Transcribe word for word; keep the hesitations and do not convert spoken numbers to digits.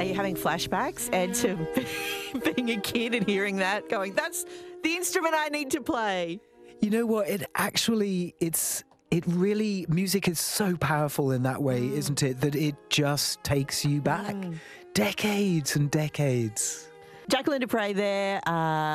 Are you having flashbacks, Ed, to being a kid and hearing that, going, that's the instrument I need to play? You know what? It actually, it's, it really, music is so powerful in that way, mm. isn't it? That it just takes you back mm. decades and decades. Jacqueline du Pré there. Uh